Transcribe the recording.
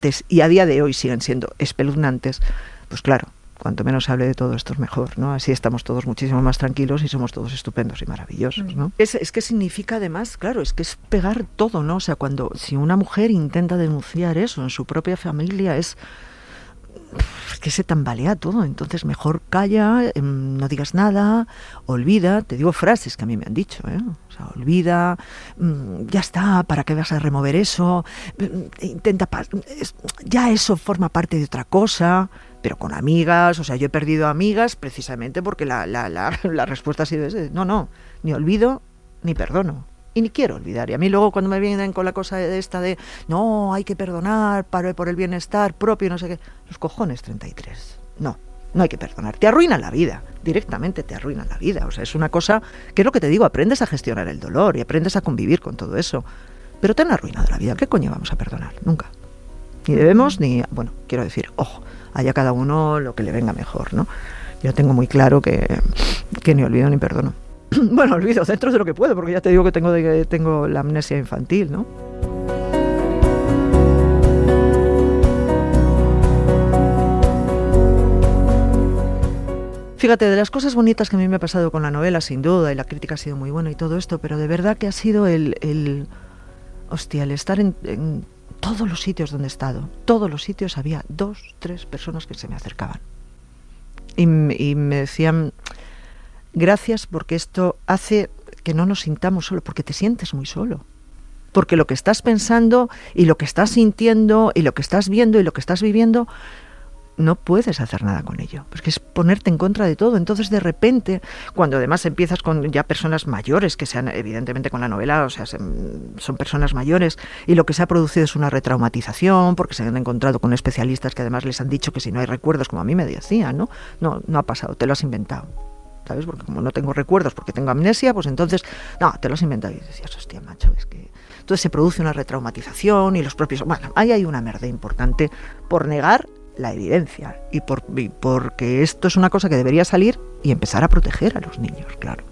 y a día de hoy siguen siendo espeluznantes, pues claro, cuanto menos se hable de todo esto es mejor, ¿no? Así estamos todos muchísimo más tranquilos y somos todos estupendos y maravillosos, ¿no? Es que significa además, claro, es que es pegar todo, ¿no? O sea, si una mujer intenta denunciar eso en su propia familia, es que se tambalea todo. Entonces mejor calla, no digas nada, olvida. Te digo frases que a mí me han dicho, o sea, olvida, ya está, ¿para qué vas a remover eso? Intenta, ya eso forma parte de otra cosa. Pero con amigas, o sea, yo he perdido amigas precisamente porque la respuesta ha sido esa: no, ni olvido ni perdono. Y ni quiero olvidar. Y a mí luego cuando me vienen con la cosa de esta de no, hay que perdonar por el bienestar propio, no sé qué, los cojones 33. No hay que perdonar. Te arruina la vida, directamente te arruina la vida. O sea, es una cosa que es lo que te digo, aprendes a gestionar el dolor y aprendes a convivir con todo eso. Pero te han arruinado la vida. ¿Qué coño vamos a perdonar? Nunca. Ni debemos, bueno, quiero decir, ojo, haya cada uno lo que le venga mejor, ¿no? Yo tengo muy claro que ni olvido ni perdono. Bueno, olvido dentro de lo que puedo, porque ya te digo que tengo la amnesia infantil, ¿no? Fíjate, de las cosas bonitas que a mí me ha pasado con la novela, sin duda, y la crítica ha sido muy buena y todo esto, pero de verdad que ha sido el estar en todos los sitios donde he estado. Todos los sitios había 2, 3 personas que se me acercaban. Y me decían: gracias, porque esto hace que no nos sintamos solos, porque te sientes muy solo. Porque lo que estás pensando y lo que estás sintiendo y lo que estás viendo y lo que estás viviendo, no puedes hacer nada con ello. Porque es ponerte en contra de todo. Entonces, de repente, cuando además empiezas con ya personas mayores, que sean evidentemente con la novela, o sea, son personas mayores, y lo que se ha producido es una retraumatización, porque se han encontrado con especialistas que además les han dicho que si no hay recuerdos, como a mí me decían, no ha pasado, te lo has inventado. ¿Sabes? Porque como no tengo recuerdos, porque tengo amnesia, pues entonces, no, te lo has inventado. Y decías, hostia, macho, es que... Entonces se produce una retraumatización y los propios... Bueno, ahí hay una merda importante por negar la evidencia y porque esto es una cosa que debería salir y empezar a proteger a los niños, claro.